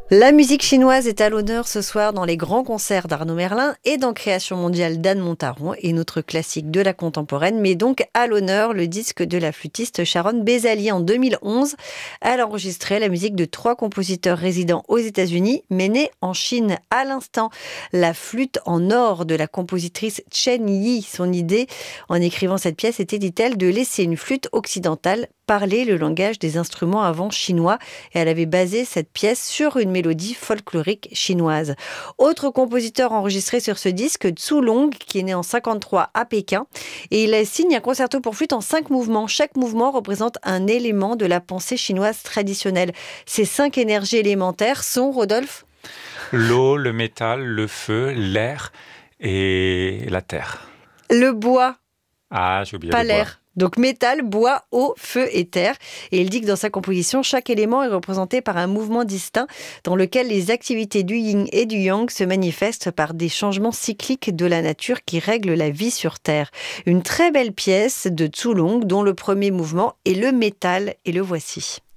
La musique chinoise est à l'honneur ce soir dans les grands concerts d'Arnaud Merlin et dans Création mondiale d'Anne Montaron et notre classique de la contemporaine, mais donc à l'honneur le disque de la flûtiste Sharon Bezali en 2011. Elle a enregistré la musique de 3 compositeurs résidant aux États-Unis, mais nés en Chine à l'instant. La flûte en or de la compositrice Chen Yi. Son idée en écrivant cette pièce était, dit-elle, de laisser une flûte occidentale parler le langage des instruments avant chinois, et elle avait basé cette pièce sur une mélodie folklorique chinoise. Autre compositeur enregistré sur ce disque, Zhu Long, qui est né en 1953 à Pékin, et il signe un concerto pour flûte en 5 mouvements. Chaque mouvement représente un élément de la pensée chinoise traditionnelle. Ces 5 énergies élémentaires sont, Rodolphe ? L'eau, le métal, le feu, l'air et la terre. Le bois. Ah, j'ai oublié pas le bois. l'air. Donc métal, bois, eau, feu et terre. Et il dit que dans sa composition, chaque élément est représenté par un mouvement distinct dans lequel les activités du yin et du yang se manifestent par des changements cycliques de la nature qui règlent la vie sur Terre. Une très belle pièce de Zhu Long dont le premier mouvement est le métal, et le voici.